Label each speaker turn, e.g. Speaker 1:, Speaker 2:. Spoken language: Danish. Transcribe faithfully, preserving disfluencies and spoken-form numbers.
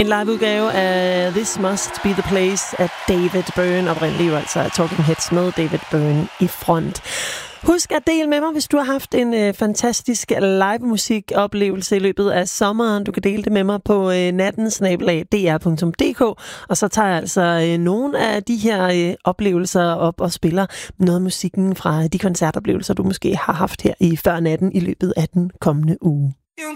Speaker 1: En liveudgave af This Must Be The Place af David Byrne, oprindeligt jo altså Talking Heads med David Byrne i front. Husk at dele med mig, hvis du har haft en øh, fantastisk live-musikoplevelse i løbet af sommeren. Du kan dele det med mig på øh, natten snabel-a d r punktum d k, og så tager jeg altså øh, nogle af de her øh, oplevelser op og spiller noget af musikken fra de koncertoplevelser, du måske har haft her i før natten i løbet af den kommende uge.